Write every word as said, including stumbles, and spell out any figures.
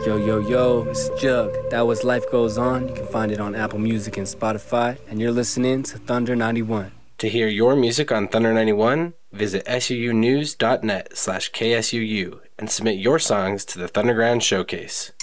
Yo, yo, yo, it's Jug. That was Life Goes On. You can find it on Apple Music and Spotify. And you're listening to Thunder ninety-one. To hear your music on Thunder ninety-one, visit suunews.net slash KSUU and submit your songs to the Thunderground Showcase.